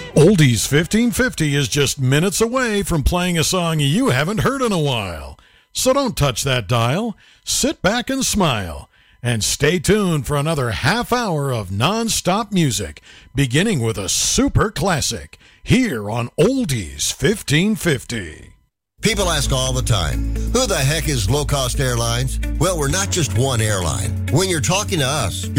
Oldies 1550 is just minutes away from playing a song you haven't heard in a while. So don't touch that dial. Sit back and smile. And stay tuned for another half hour of non-stop music, beginning with a super classic, here on Oldies 1550. People ask all the time, who the heck is Low Cost Airlines? Well, we're not just one airline. When you're talking to us,